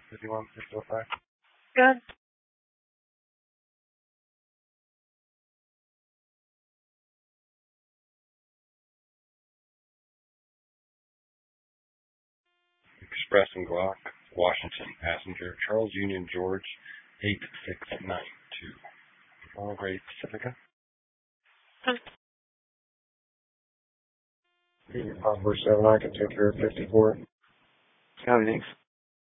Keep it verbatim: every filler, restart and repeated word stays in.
fifty-one six oh five. Good. Express and Glock, Washington. Passenger Charles Union George, eight six nine two. All Great Pacifica. Papa seven, I can take care of fifty-four. Copy, thanks.